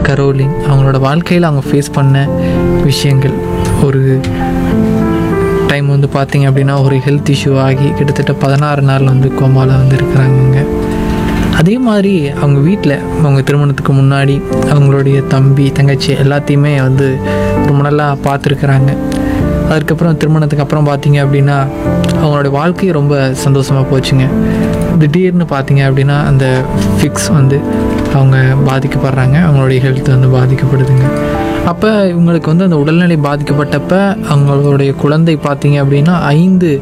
Caroline அவங்களோட வாழ்க்கையில் அவங்க ஃபேஸ் பண்ண விஷயங்கள். ஒரு டைம் வந்து பார்த்திங்க அப்படின்னா ஒரு ஹெல்த் இஷ்யூ ஆகி கிட்டத்தட்ட 16 நாள் வந்து கோமாவில் வந்து இருக்கிறாங்கங்க. அதே மாதிரி அவங்க வீட்டில் அவங்க திருமணத்துக்கு முன்னாடி அவங்களுடைய தம்பி தங்கச்சி எல்லாத்தையுமே வந்து ரொம்ப நல்லா பார்த்துருக்குறாங்க. அதுக்கப்புறம் திருமணத்துக்கு அப்புறம் பார்த்திங்க அப்படின்னா அவங்களுடைய வாழ்க்கை ரொம்ப சந்தோஷமாக போச்சுங்க. திடீர்னு பார்த்திங்க அப்படின்னா அந்த ஃபிக்ஸ் வந்து அவங்க பாதிக்கப்படுறாங்க, அவங்களுடைய ஹெல்த் வந்து பாதிக்கப்படுதுங்க. அப்போ இவங்களுக்கு வந்து அந்த உடல்நிலை பாதிக்கப்பட்டப்ப அவங்களுடைய குழந்தை பார்த்திங்க அப்படின்னா 5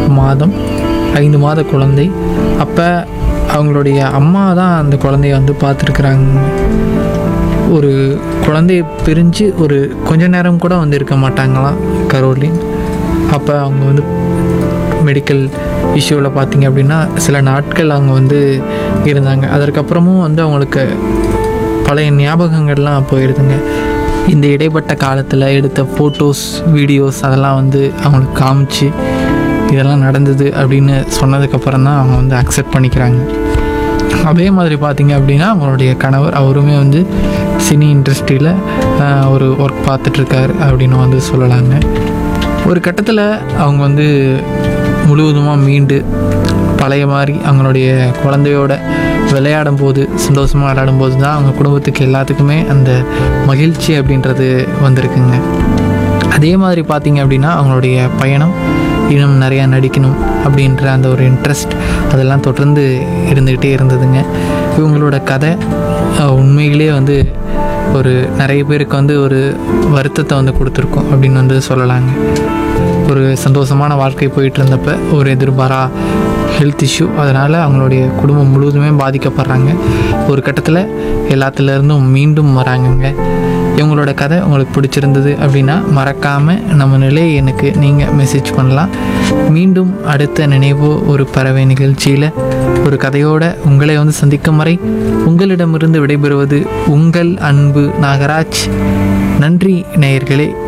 மாத குழந்தை. அப்போ அவங்களுடைய அம்மா தான் அந்த குழந்தைய வந்து பார்த்துருக்குறாங்க. ஒரு குழந்தைய பிரிஞ்சு ஒரு கொஞ்ச நேரம் கூட வந்து இருக்க மாட்டாங்களாம் கரோலின். அப்போ அவங்க வந்து மெடிக்கல் இஷ்யூவில் பார்த்திங்க அப்படின்னா சில நாட்கள் அவங்க வந்து இருந்தாங்க. அதற்கப்புறமும் வந்து அவங்களுக்கு பழைய ஞாபகங்கள்லாம் போயிடுதுங்க. இந்த இடைப்பட்ட காலத்தில் எடுத்த ஃபோட்டோஸ் வீடியோஸ் அதெல்லாம் வந்து அவங்களுக்கு காமிச்சு இதெல்லாம் நடந்தது அப்படின்னு சொன்னதுக்கப்புறம் தான் அவங்க வந்து அக்செப்ட் பண்ணிக்கிறாங்க. அதே மாதிரி பார்த்திங்க அப்படின்னா அவங்களுடைய கணவர் அவருமே வந்து சினி இண்டஸ்ட்ரியில் ஒரு ஒர்க் பார்த்துட்ருக்காரு அப்படின்னு வந்து சொல்லலாங்க. ஒரு கட்டத்தில் அவங்க வந்து முழுவதுமாக மீண்டு பழைய மாதிரி அவங்களுடைய குழந்தையோட விளையாடும் போது சந்தோஷமாக விளையாடும்போது தான் அவங்க குடும்பத்துக்கு எல்லாத்துக்குமே அந்த மகிழ்ச்சி அப்படின்றது வந்திருக்குங்க. அதே மாதிரி பார்த்திங்க அப்படின்னா அவங்களுடைய பயணம் இன்னும் நிறையா நடிக்கணும் அப்படின்ற அந்த ஒரு இன்ட்ரெஸ்ட் அதெல்லாம் தொடர்ந்து இருந்துக்கிட்டே இருந்ததுங்க. இவங்களோட கதை உண்மையிலே வந்து ஒரு நிறைய பேருக்கு வந்து ஒரு வருத்தத்தை வந்து கொடுத்துருக்கோம் அப்படின்னு வந்து சொல்லலாங்க. ஒரு சந்தோஷமான வாழ்க்கை போயிட்டு இருந்தப்போ ஒரு எதிர்பாரா ஹெல்த் இஷ்யூ, அதனால் அவங்களுடைய குடும்பம் முழுவதுமே பாதிக்கப்படுறாங்க. ஒரு கட்டத்தில் எல்லாத்துலேருந்தும் மீண்டும் வராங்கங்க. இவங்களோட கதை உங்களுக்கு பிடிச்சிருந்தது அப்படின்னா மறக்காமல் நம்ம நிலை எனக்கு நீங்கள் மெசேஜ் பண்ணலாம். மீண்டும் அடுத்த நினைவோ ஒரு பறவை நிகழ்ச்சியில் ஒரு கதையோடு உங்களை வந்து சந்திக்கும் வரை உங்களிடமிருந்து விடைபெறுவது உங்கள் அன்பு நாகராஜ். நன்றி நேயர்களே.